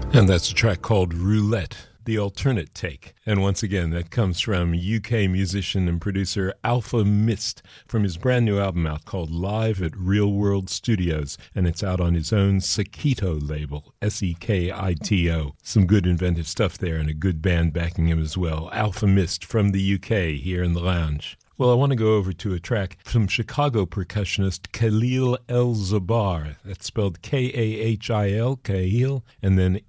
And that's a track called Roulette, the alternate take. And once again, that comes from UK musician and producer Alfa Mist from his brand new album out called Live at Real World Studios. And it's out on his own Sekito label, Sekito. Some good inventive stuff there and a good band backing him as well. Alfa Mist from the UK here in the lounge. Well, I want to go over to a track from Chicago percussionist Khalil El-Zabar. That's spelled K-A-H-I-L, Kahil, and then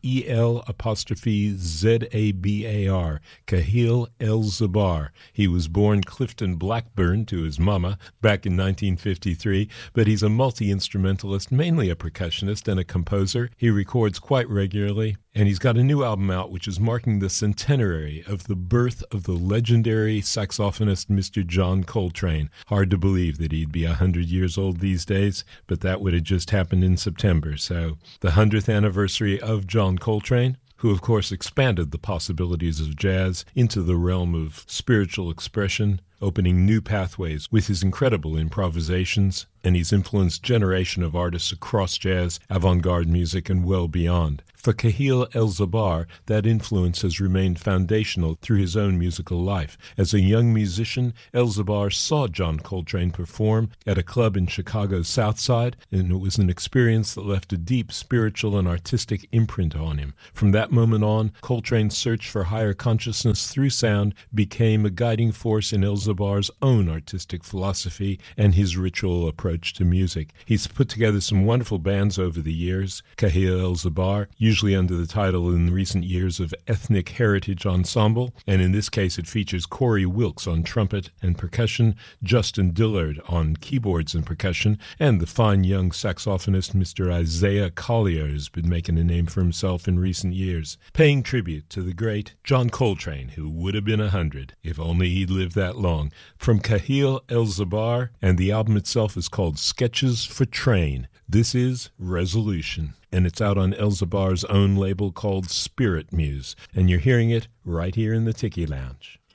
E-L-Z-A-B-A-R, Khalil El-Zabar. He was born Clifton Blackburn to his mama back in 1953, but he's a multi-instrumentalist, mainly a percussionist and a composer. He records quite regularly, and he's got a new album out which is marking the centenary of the birth of the legendary saxophonist Mr. John Coltrane. Hard to believe that he'd be 100 years old these days, but that would have just happened in September. So the 100th anniversary of John Coltrane, who of course expanded the possibilities of jazz into the realm of spiritual expression, opening new pathways with his incredible improvisations, and he's influenced generation of artists across jazz, avant-garde music, and well beyond. For Khalil El-Zabar, that influence has remained foundational through his own musical life. As a young musician, El-Zabar saw John Coltrane perform at a club in Chicago's South Side, and it was an experience that left a deep spiritual and artistic imprint on him. From that moment on, Coltrane's search for higher consciousness through sound became a guiding force in El-Zabar's own artistic philosophy and his ritual approach to music. He's put together some wonderful bands over the years. Khalil El-Zabar, usually under the title in recent years of Ethnic Heritage Ensemble, and in this case it features Corey Wilkes on trumpet and percussion, Justin Dillard on keyboards and percussion, and the fine young saxophonist Mr. Isaiah Collier has been making a name for himself in recent years, paying tribute to the great John Coltrane, who would have been 100 if only he'd lived that long. From Khalil El-Zabar, and the album itself is called Sketches for Train. This is Resolution, and it's out on El-Zabar's own label called Spirit Muse, and you're hearing it right here in the Tiki Lounge.